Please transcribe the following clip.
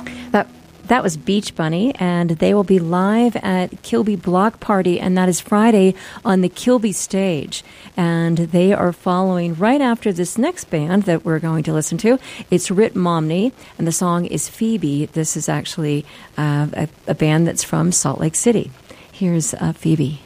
That was Beach Bunny, and they will be live at Kilby Block Party, and that is Friday on the Kilby stage. And they are following right after this next band that we're going to listen to. It's Rit Momney, and the song is Phoebe. This is actually a band that's from Salt Lake City. Here's Phoebe.